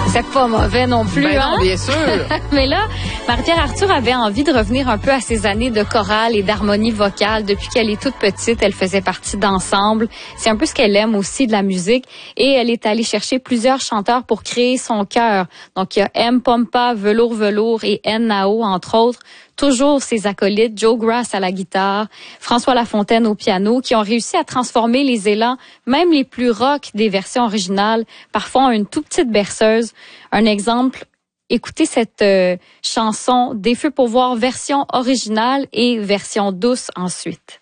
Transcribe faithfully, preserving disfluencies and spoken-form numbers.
C'est pas mauvais non plus, ben hein? Non, bien sûr. Mais là, Marie-Pierre Arthur avait envie de revenir un peu à ses années de chorale et d'harmonie vocale. Depuis qu'elle est toute petite, elle faisait partie d'ensemble. C'est un peu ce qu'elle aime aussi de la musique. Et elle est allée chercher plusieurs chanteurs pour créer son chœur. Donc, il y a M. Pompa, Velours Velours et N. Nao, entre autres. Toujours ses acolytes, Joe Grass à la guitare, François Lafontaine au piano, qui ont réussi à transformer les élans, même les plus rock des versions originales, parfois en une toute petite berceuse. Un exemple, écoutez cette euh, chanson Des feux pour voir version originale et version douce ensuite.